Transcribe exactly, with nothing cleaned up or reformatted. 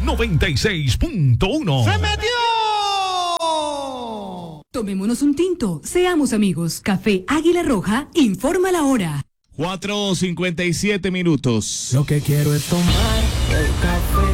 noventa y seis punto uno. ¡Se metió! Tomémonos un tinto, seamos amigos. Café Águila Roja, informa la hora. cuatro cincuenta y siete minutos. Lo que quiero es tomar el café